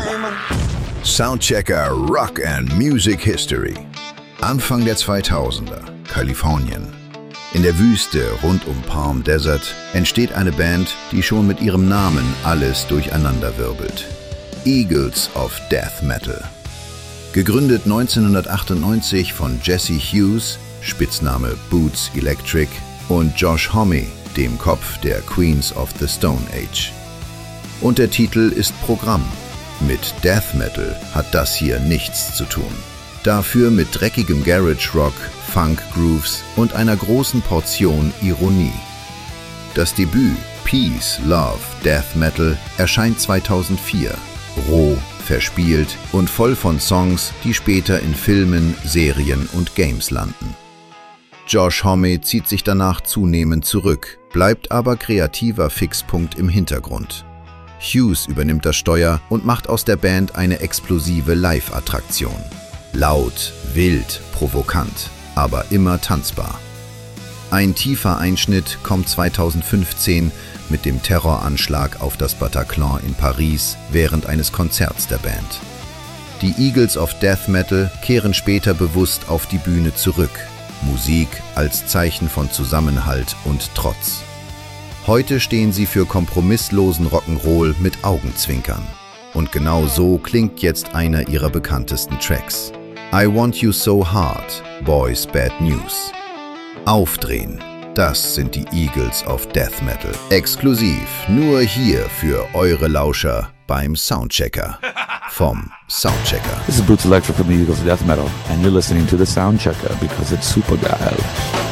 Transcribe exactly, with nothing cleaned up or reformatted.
Soundchecker Rock and Music History. Anfang der zweitausender, Kalifornien. In der Wüste rund um Palm Desert entsteht eine Band, die schon mit ihrem Namen alles durcheinanderwirbelt. Eagles of Death Metal. Gegründet neunzehnhundertachtundneunzig von Jesse Hughes, Spitzname Boots Electric, und Josh Homme, dem Kopf der Queens of the Stone Age. Und der Titel ist Programm. Mit Death Metal hat das hier nichts zu tun. Dafür mit dreckigem Garage Rock, Funk Grooves und einer großen Portion Ironie. Das Debüt Peace, Love, Death Metal erscheint zweitausendvier. Roh, verspielt und voll von Songs, die später in Filmen, Serien und Games landen. Josh Homme zieht sich danach zunehmend zurück, bleibt aber kreativer Fixpunkt im Hintergrund. Hughes übernimmt das Steuer und macht aus der Band eine explosive Live-Attraktion. Laut, wild, provokant, aber immer tanzbar. Ein tiefer Einschnitt kommt zweitausendfünfzehn mit dem Terroranschlag auf das Bataclan in Paris während eines Konzerts der Band. Die Eagles of Death Metal kehren später bewusst auf die Bühne zurück. Musik als Zeichen von Zusammenhalt und Trotz. Heute stehen sie für kompromisslosen Rock'n'Roll mit Augenzwinkern. Und genau so klingt jetzt einer ihrer bekanntesten Tracks. I Want You So Hard, Boys Bad News. Aufdrehen, das sind die Eagles of Death Metal. Exklusiv nur hier für eure Lauscher beim Soundchecker vom Soundchecker. This is Boots Electric from the Eagles of Death Metal, and you're listening to the Soundchecker because it's super geil.